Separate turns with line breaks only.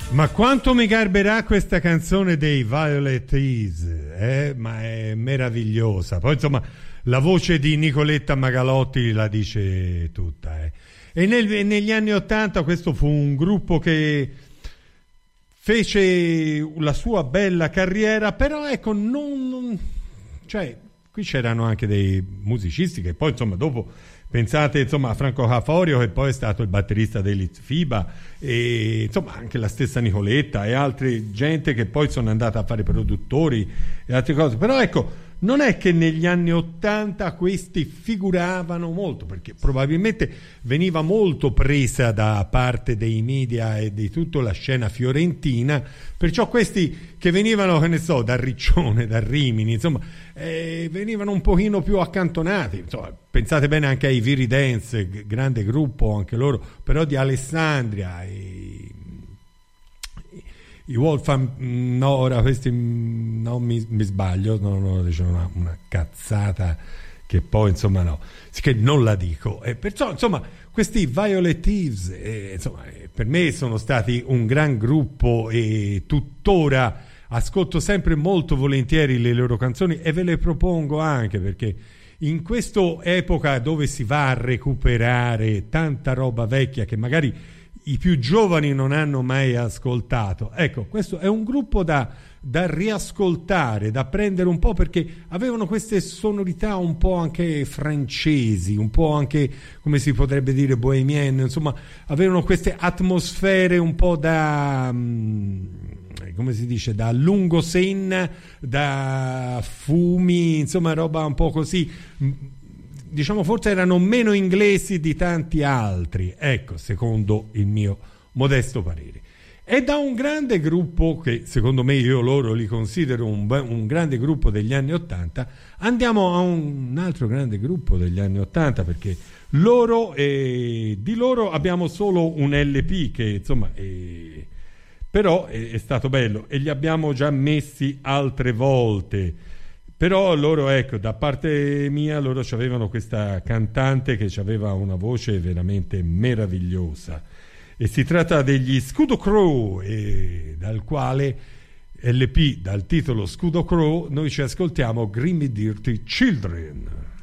Ma quanto mi garberà questa canzone dei Violet Ease, ma è meravigliosa. Poi insomma la voce di Nicoletta Magalotti la dice tutta. E negli anni '80 questo fu un gruppo che fece la sua bella carriera, però ecco, cioè qui c'erano anche dei musicisti che poi insomma dopo, pensate insomma a Franco Caforio, che poi è stato il batterista dei Litfiba, e insomma anche la stessa Nicoletta e altre gente che poi sono andata a fare produttori e altre cose. Però ecco, non è che negli anni '80 questi figuravano molto, perché probabilmente veniva molto presa da parte dei media e di tutta la scena fiorentina, perciò questi che venivano, che ne so, da Riccione, da Rimini, insomma, venivano un pochino più accantonati. Insomma, pensate bene anche ai Viri Dance, grande gruppo anche loro, però di Alessandria, i Wolfram, no, ora questi no, mi sbaglio, no, dicevo una cazzata che poi insomma no, che non la dico, perciò insomma questi Violet Eaves insomma, per me sono stati un gran gruppo e tuttora ascolto sempre molto volentieri le loro canzoni e ve le propongo anche perché in questa epoca dove si va a recuperare tanta roba vecchia che magari i più giovani non hanno mai ascoltato, ecco, questo è un gruppo da riascoltare, da prendere un po', perché avevano queste sonorità un po' anche francesi, un po' anche, come si potrebbe dire, bohemienne, insomma, avevano queste atmosfere un po' da come si dice, da Lungosenna, da Fumi, insomma roba un po' così, diciamo forse erano meno inglesi di tanti altri, ecco, secondo il mio modesto parere. E da un grande gruppo che secondo me io loro li considero un grande gruppo degli anni '80, andiamo a un altro grande gruppo degli anni '80, perché loro di loro abbiamo solo un LP che insomma però è stato bello e li abbiamo già messi altre volte. Però loro, ecco, da parte mia, loro avevano questa cantante che aveva una voce veramente meravigliosa. E si tratta degli Scudo Crow, dal quale LP, dal titolo Scudo Crow, noi ci ascoltiamo Grimmy Dirty Children.